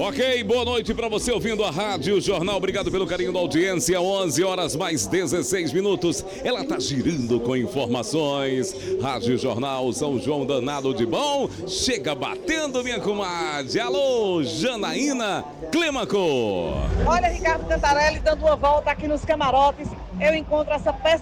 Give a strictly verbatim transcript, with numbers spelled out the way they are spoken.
Ok, boa noite para você ouvindo a Rádio Jornal. Obrigado pelo carinho da audiência. onze horas mais dezesseis minutos. Ela tá girando com informações. Rádio Jornal São João danado de bom. Chega batendo, minha comadre. Alô, Janaína Clímaco. Olha, Ricardo Cantarelli dando uma volta aqui nos camarotes. Eu encontro essa